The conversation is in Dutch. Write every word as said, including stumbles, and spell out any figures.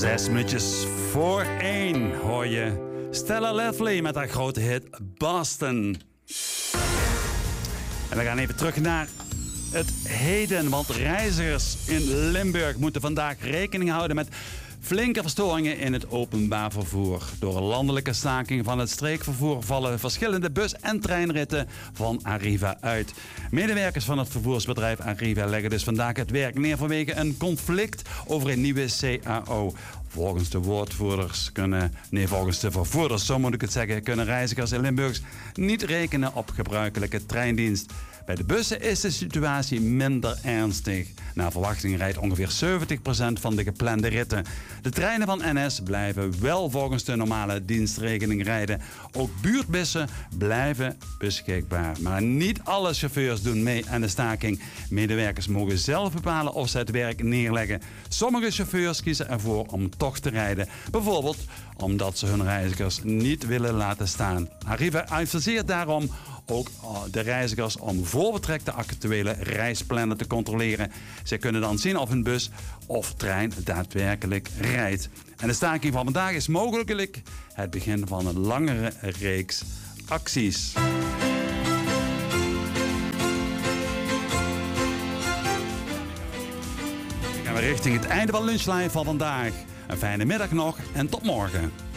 Zes minuutjes voor één hoor je Stella Lively met haar grote hit Boston. En we gaan even terug naar het heden, want reizigers in Limburg moeten vandaag rekening houden met flinke verstoringen in het openbaar vervoer. Door een landelijke staking van het streekvervoer vallen verschillende bus- en treinritten van Arriva uit. Medewerkers van het vervoersbedrijf Arriva leggen dus vandaag het werk neer vanwege een conflict over een nieuwe C A O. Volgens de woordvoerders kunnen, nee volgens de vervoerders, zo moet ik het zeggen, kunnen reizigers in Limburg niet rekenen op gebruikelijke treindienst. Bij de bussen is de situatie minder ernstig. Naar verwachting rijdt ongeveer zeventig procent van de geplande ritten. De treinen van N S blijven wel volgens de normale dienstregeling rijden. Ook buurtbussen blijven beschikbaar. Maar niet alle chauffeurs doen mee aan de staking. Medewerkers mogen zelf bepalen of ze het werk neerleggen. Sommige chauffeurs kiezen ervoor om toch te rijden. Bijvoorbeeld omdat ze hun reizigers niet willen laten staan. Arriva adviseert daarom ook de reizigers om voor vertrek de actuele reisplannen te controleren. Zij kunnen dan zien of hun bus of trein daadwerkelijk rijdt. En de staking van vandaag is mogelijk het begin van een langere reeks acties. Dan gaan we richting het einde van Lunch Live van vandaag. Een fijne middag nog en tot morgen.